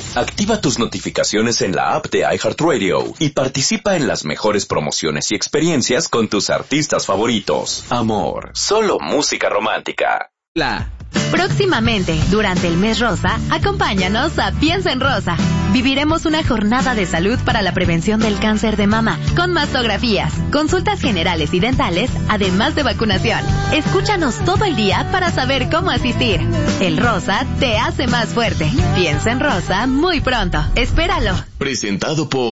Activa tus notificaciones en la app de iHeartRadio y participa en las mejores promociones y experiencias con tus artistas favoritos. Amor, solo música romántica. Próximamente, durante el mes rosa, acompáñanos a Piensa en Rosa. Viviremos una jornada de salud para la prevención del cáncer de mama, con mastografías, consultas generales y dentales, además de vacunación. Escúchanos todo el día para saber cómo asistir. El rosa te hace más fuerte. Piensa en Rosa muy pronto. Espéralo. Presentado por